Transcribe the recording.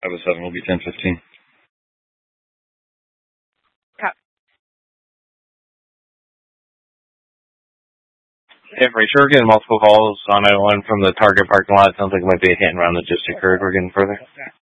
507 will be 1015. Yeah, for sure, we're getting multiple calls on I-1 from the Target parking lot. Sounds like it might be a hit and run that just occurred. We're getting further.